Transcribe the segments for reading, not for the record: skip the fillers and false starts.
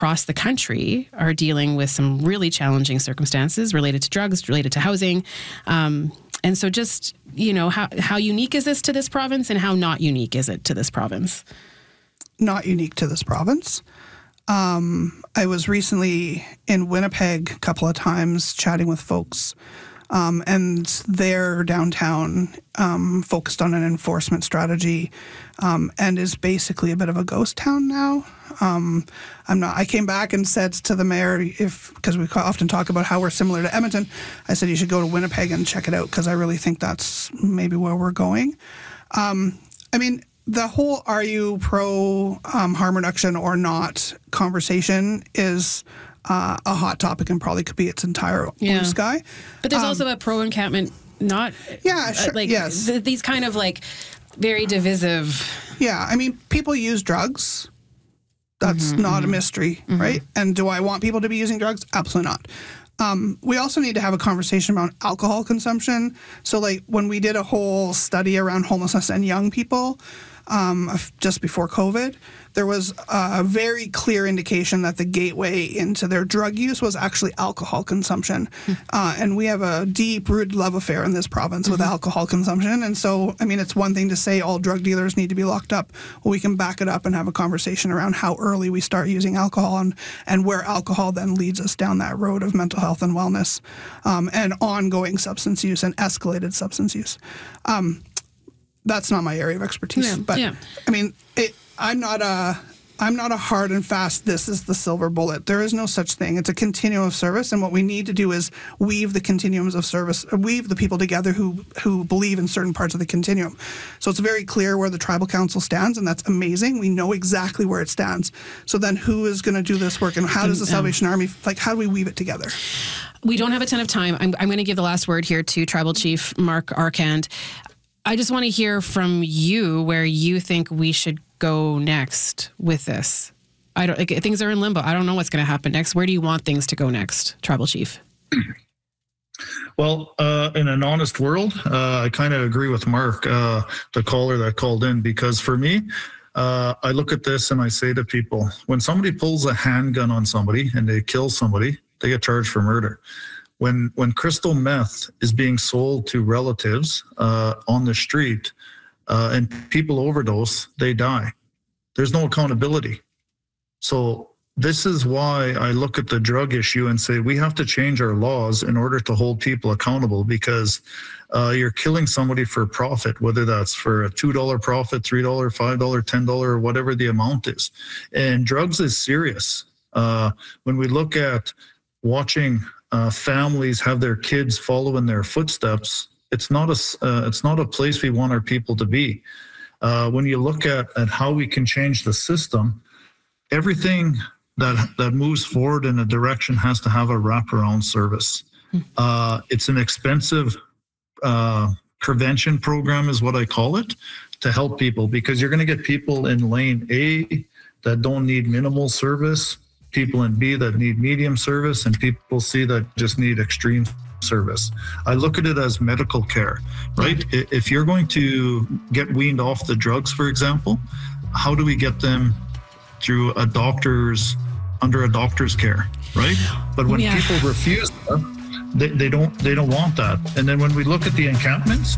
across the country are dealing with some really challenging circumstances related to drugs, related to housing. And so just, how unique is this to this province and how not unique is it to this province? Not unique to this province. I was recently in Winnipeg a couple of times chatting with folks, and their downtown focused on an enforcement strategy and is basically a bit of a ghost town now. I came back and said to the mayor, because we often talk about how we're similar to Edmonton, I said you should go to Winnipeg and check it out because I really think that's maybe where we're going. The whole are you pro harm reduction or not conversation is a hot topic and probably could be its entire blue sky. But there's also a pro encampment, not sure, yes. These kind of very divisive. Yeah, people use drugs. That's not a mystery, right? And do I want people to be using drugs? Absolutely not. We also need to have a conversation around alcohol consumption. So when we did a whole study around homelessness and young people just before COVID, there was a very clear indication that the gateway into their drug use was actually alcohol consumption. And we have a deep-rooted love affair in this province with alcohol consumption. And so, it's one thing to say all drug dealers need to be locked up. Well, we can back it up and have a conversation around how early we start using alcohol and where alcohol then leads us down that road of mental health and wellness and ongoing substance use and escalated substance use. That's not my area of expertise, I'm not a hard and fast, this is the silver bullet. There is no such thing. It's a continuum of service, and what we need to do is weave the continuums of service, weave the people together who believe in certain parts of the continuum. So it's very clear where the tribal council stands, and that's amazing. We know exactly where it stands. So then who is going to do this work, and how does the Salvation Army, how do we weave it together? We don't have a ton of time. I'm going to give the last word here to Tribal Chief Mark Arcand. I just want to hear from you where you think we should go next with this. Things are in limbo. I don't know what's going to happen next. Where do you want things to go next, Tribal Chief? Well, in an honest world, I kind of agree with Mark, the caller that called in, because for me, I look at this and I say to people, when somebody pulls a handgun on somebody and they kill somebody, they get charged for murder. When crystal meth is being sold to relatives on the street and people overdose, they die. There's no accountability. So this is why I look at the drug issue and say we have to change our laws in order to hold people accountable, because you're killing somebody for profit, whether that's for a $2 profit, $3, $5, $10, or whatever the amount is. And drugs is serious. When we look at watching families have their kids follow in their footsteps, it's not a place we want our people to be. When you look at how we can change the system, everything that moves forward in a direction has to have a wraparound service. It's an expensive prevention program is what I call it, to help people, because you're going to get people in lane A that don't need minimal service, people in B that need medium service, and people C that just need extreme service. I look at it as medical care, right? If you're going to get weaned off the drugs, for example, how do we get them through under a doctor's care, right? But when people refuse that, they don't want that. And then when we look at the encampments,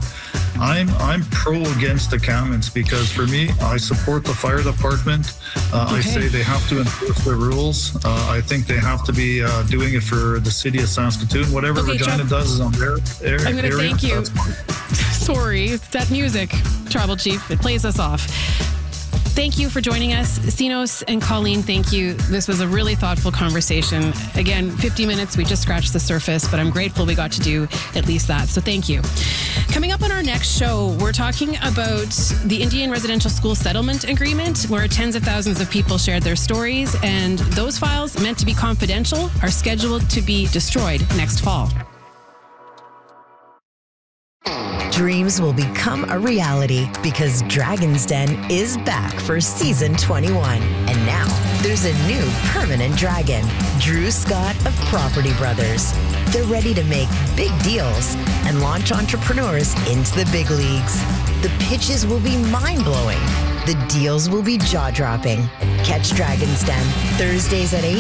I'm pro against encampments, because for me, I support the fire department. I say they have to enforce the rules. I think they have to be doing it for the city of Saskatoon. Whatever Regina does is on their area. I'm going to thank you. Sorry, it's that music, Tribal Chief. It plays us off. Thank you for joining us. Sinos and Colleen, thank you. This was a really thoughtful conversation. Again, 50 minutes, we just scratched the surface, but I'm grateful we got to do at least that. So thank you. Coming up on our next show, we're talking about the Indian Residential School Settlement Agreement, where tens of thousands of people shared their stories, and those files, meant to be confidential, are scheduled to be destroyed next fall. Dreams will become a reality because Dragon's Den is back for season 21. And now there's a new permanent dragon, Drew Scott of Property Brothers. They're ready to make big deals and launch entrepreneurs into the big leagues. The pitches will be mind-blowing. The deals will be jaw-dropping. Catch Dragon's Den Thursdays at 8